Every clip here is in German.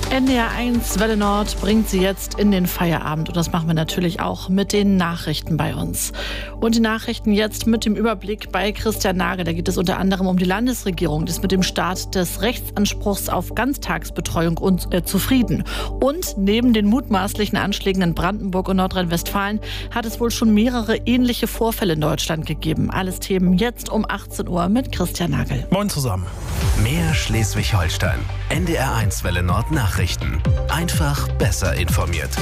NDR 1 Welle Nord bringt Sie jetzt in den Feierabend. Und das machen wir natürlich auch mit den Nachrichten bei uns. Und die Nachrichten jetzt mit dem Überblick bei Christian Nagel. Da geht es unter anderem um die Landesregierung, die ist mit dem Start des Rechtsanspruchs auf Ganztagsbetreuung zufrieden. Und neben den mutmaßlichen Anschlägen in Brandenburg und Nordrhein-Westfalen hat es wohl schon mehrere ähnliche Vorfälle in Deutschland gegeben. Alles Themen jetzt um 18 Uhr mit Christian Nagel. Moin zusammen. Mehr Schleswig-Holstein. NDR 1 Welle Nord Nachrichten. Einfach besser informiert.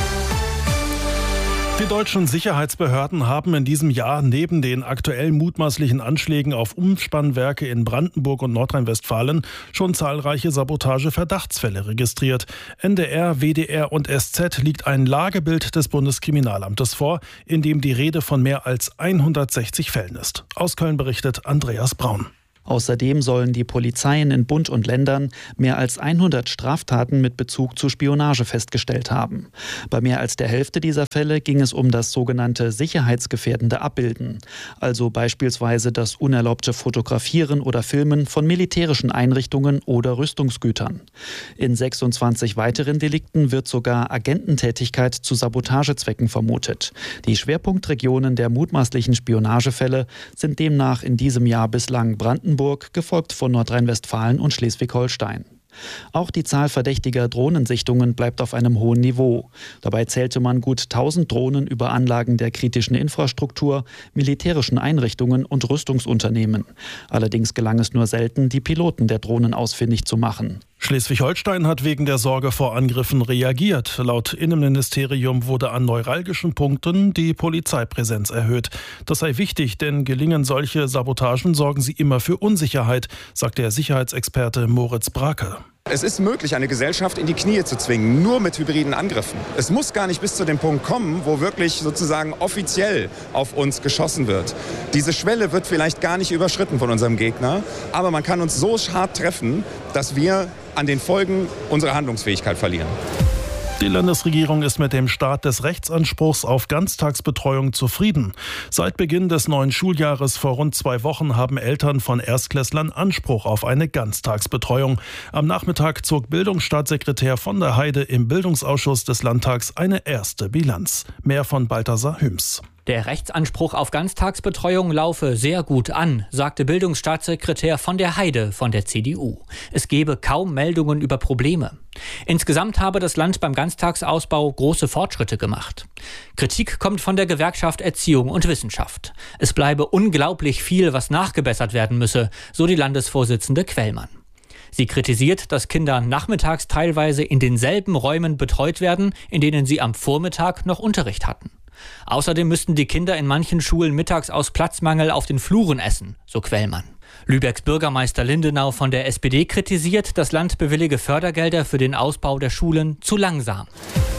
Die deutschen Sicherheitsbehörden haben in diesem Jahr neben den aktuell mutmaßlichen Anschlägen auf Umspannwerke in Brandenburg und Nordrhein-Westfalen schon zahlreiche Sabotage-Verdachtsfälle registriert. NDR, WDR und SZ liegt ein Lagebild des Bundeskriminalamtes vor, in dem die Rede von mehr als 160 Fällen ist. Aus Köln berichtet Andreas Braun. Außerdem sollen die Polizeien in Bund und Ländern mehr als 100 Straftaten mit Bezug zu Spionage festgestellt haben. Bei mehr als der Hälfte dieser Fälle ging es um das sogenannte sicherheitsgefährdende Abbilden, also beispielsweise das unerlaubte Fotografieren oder Filmen von militärischen Einrichtungen oder Rüstungsgütern. In 26 weiteren Delikten wird sogar Agententätigkeit zu Sabotagezwecken vermutet. Die Schwerpunktregionen der mutmaßlichen Spionagefälle sind demnach in diesem Jahr bislang Brandenburg, gefolgt von Nordrhein-Westfalen und Schleswig-Holstein. Auch die Zahl verdächtiger Drohnensichtungen bleibt auf einem hohen Niveau. Dabei zählte man gut 1000 Drohnen über Anlagen der kritischen Infrastruktur, militärischen Einrichtungen und Rüstungsunternehmen. Allerdings gelang es nur selten, die Piloten der Drohnen ausfindig zu machen. Schleswig-Holstein hat wegen der Sorge vor Angriffen reagiert. Laut Innenministerium wurde an neuralgischen Punkten die Polizeipräsenz erhöht. Das sei wichtig, denn gelingen solche Sabotagen, sorgen sie immer für Unsicherheit, sagt der Sicherheitsexperte Moritz Brake. Es ist möglich, eine Gesellschaft in die Knie zu zwingen, nur mit hybriden Angriffen. Es muss gar nicht bis zu dem Punkt kommen, wo wirklich sozusagen offiziell auf uns geschossen wird. Diese Schwelle wird vielleicht gar nicht überschritten von unserem Gegner, aber man kann uns so hart treffen, dass wir an den Folgen unsere Handlungsfähigkeit verlieren. Die Landesregierung ist mit dem Start des Rechtsanspruchs auf Ganztagsbetreuung zufrieden. Seit Beginn des neuen Schuljahres vor rund 2 Wochen haben Eltern von Erstklässlern Anspruch auf eine Ganztagsbetreuung. Am Nachmittag zog Bildungsstaatssekretär von der Heide im Bildungsausschuss des Landtags eine erste Bilanz. Mehr von Balthasar Hüms. Der Rechtsanspruch auf Ganztagsbetreuung laufe sehr gut an, sagte Bildungsstaatssekretär von der Heide von der CDU. Es gebe kaum Meldungen über Probleme. Insgesamt habe das Land beim Ganztagsausbau große Fortschritte gemacht. Kritik kommt von der Gewerkschaft Erziehung und Wissenschaft. Es bleibe unglaublich viel, was nachgebessert werden müsse, so die Landesvorsitzende Quellmann. Sie kritisiert, dass Kinder nachmittags teilweise in denselben Räumen betreut werden, in denen sie am Vormittag noch Unterricht hatten. Außerdem müssten die Kinder in manchen Schulen mittags aus Platzmangel auf den Fluren essen, so Quellmann. Lübecks Bürgermeister Lindenau von der SPD kritisiert, das Land bewillige Fördergelder für den Ausbau der Schulen zu langsam.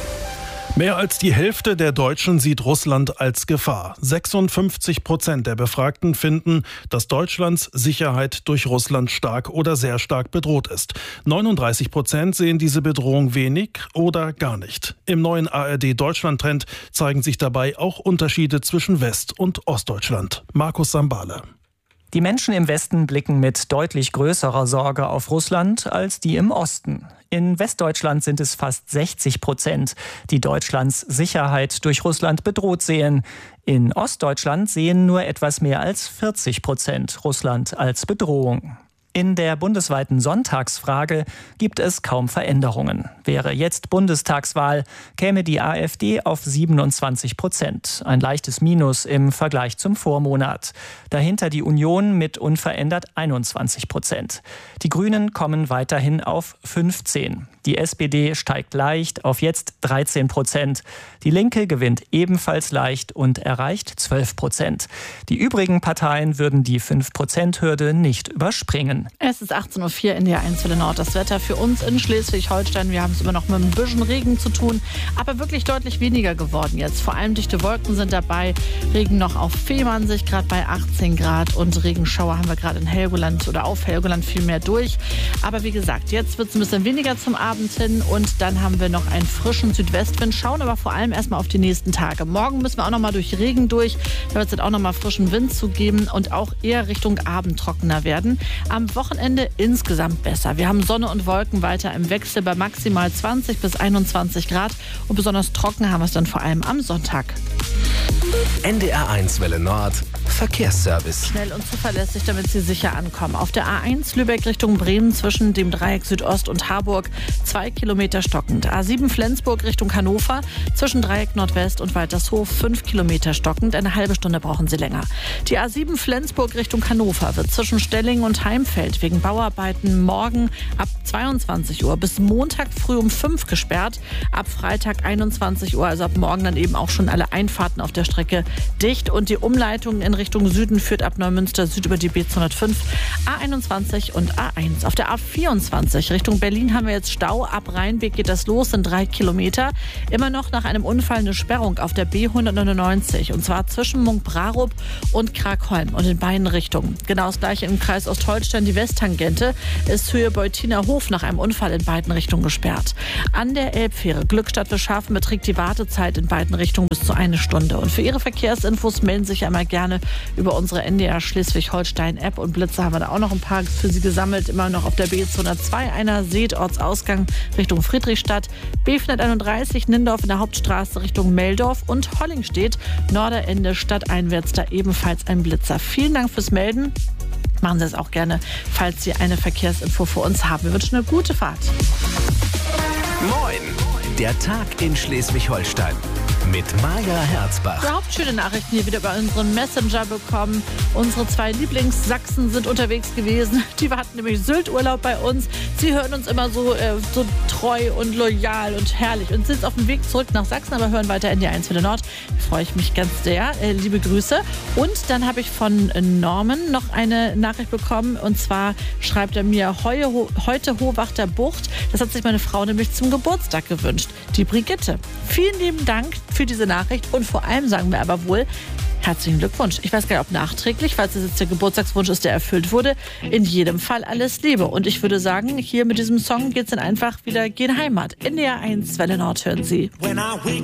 Mehr als die Hälfte der Deutschen sieht Russland als Gefahr. 56% der Befragten finden, dass Deutschlands Sicherheit durch Russland stark oder sehr stark bedroht ist. 39% sehen diese Bedrohung wenig oder gar nicht. Im neuen ARD-Deutschland-Trend zeigen sich dabei auch Unterschiede zwischen West- und Ostdeutschland. Markus Sambale. Die Menschen im Westen blicken mit deutlich größerer Sorge auf Russland als die im Osten. In Westdeutschland sind es fast 60%, die Deutschlands Sicherheit durch Russland bedroht sehen. In Ostdeutschland sehen nur etwas mehr als 40% Russland als Bedrohung. In der bundesweiten Sonntagsfrage gibt es kaum Veränderungen. Wäre jetzt Bundestagswahl, käme die AfD auf 27%, ein leichtes Minus im Vergleich zum Vormonat. Dahinter die Union mit unverändert 21%. Die Grünen kommen weiterhin auf 15%. Die SPD steigt leicht auf jetzt 13%. Die Linke gewinnt ebenfalls leicht und erreicht 12%. Die übrigen Parteien würden die 5%-Hürde nicht überspringen. Es ist 18.04 Uhr in der 1 Welle Nord. Das Wetter für uns in Schleswig-Holstein. Wir haben es immer noch mit ein bisschen Regen zu tun, aber wirklich deutlich weniger geworden jetzt. Vor allem dichte Wolken sind dabei. Regen noch auf Fehmarnsee, gerade bei 18 Grad. Und Regenschauer haben wir gerade in Helgoland oder auf Helgoland viel mehr durch. Aber wie gesagt, jetzt wird es ein bisschen weniger zum Abend hin. Und dann haben wir noch einen frischen Südwestwind. Schauen aber vor allem erstmal auf die nächsten Tage. Morgen müssen wir auch noch mal durch Regen durch. Da wird es dann auch noch mal frischen Wind zu geben und auch eher Richtung Abend trockener werden. Am Am Wochenende insgesamt besser. Wir haben Sonne und Wolken weiter im Wechsel bei maximal 20 bis 21 Grad. Und besonders trocken haben wir es dann vor allem am Sonntag. NDR1 Welle Nord Verkehrsservice. Schnell und zuverlässig, damit Sie sicher ankommen. Auf der A1 Lübeck Richtung Bremen zwischen dem Dreieck Südost und Harburg 2 Kilometer stockend. A7 Flensburg Richtung Hannover zwischen Dreieck Nordwest und Waltershof 5 Kilometer stockend. Eine halbe Stunde brauchen Sie länger. Die A7 Flensburg Richtung Hannover wird zwischen Stellingen und Heimfeld wegen Bauarbeiten morgen ab 22 Uhr bis Montag früh um 5 gesperrt. Ab Freitag 21 Uhr, also ab morgen dann eben auch schon alle Einfahrten auf der Strecke dicht. Und die Umleitung in Richtung Süden führt ab Neumünster Süd über die B205, A21 und A1. Auf der A24 Richtung Berlin haben wir jetzt Stau. Ab Rheinbeck geht das los, sind 3 Kilometer. Immer noch nach einem Unfall eine Sperrung auf der B199. Und zwar zwischen Munkbrarup und Kragholm und in beiden Richtungen. Genau das gleiche im Kreis Ostholstein. Die Westtangente ist Höhe Beutiner Hof nach einem Unfall in beiden Richtungen gesperrt. An der Elbfähre Glückstadt-Wilshafen beträgt die Wartezeit in beiden Richtungen bis zu 1 Stunde. Und für Ihre Verkehrsinfos melden Sie sich einmal gerne über unsere NDR Schleswig-Holstein-App. Und Blitze haben wir da auch noch ein paar für Sie gesammelt. Immer noch auf der B202 einer Seet, Ortsausgang Richtung Friedrichstadt. B431 Nindorf in der Hauptstraße Richtung Meldorf. Und Hollingstedt, Norderende stadteinwärts, da ebenfalls ein Blitzer. Vielen Dank fürs Melden. Machen Sie es auch gerne, falls Sie eine Verkehrsinfo für uns haben. Wir wünschen eine gute Fahrt. Moin! Der Tag in Schleswig-Holstein. Mit Maja Herzbach. Überhaupt schöne Nachrichten hier wieder über unseren Messenger bekommen. Unsere 2 Lieblingssachsen sind unterwegs gewesen. Die hatten nämlich Sylt-Urlaub bei uns. Sie hören uns immer so treu und loyal und herrlich und sind auf dem Weg zurück nach Sachsen, aber hören weiter NDR1 Welle Nord. Da freue ich mich ganz sehr. Liebe Grüße. Und dann habe ich von Norman noch eine Nachricht bekommen. Und zwar schreibt er mir, heute Hohwachter Bucht. Das hat sich meine Frau nämlich zum Geburtstag gewünscht. Die Brigitte. Vielen lieben Dank für diese Nachricht und vor allem sagen wir aber wohl, herzlichen Glückwunsch. Ich weiß gar nicht, ob nachträglich, falls es jetzt der Geburtstagswunsch ist, der erfüllt wurde. In jedem Fall alles Liebe. Und ich würde sagen, hier mit diesem Song geht es dann einfach wieder gen Heimat. NDR1 Welle Nord hören Sie.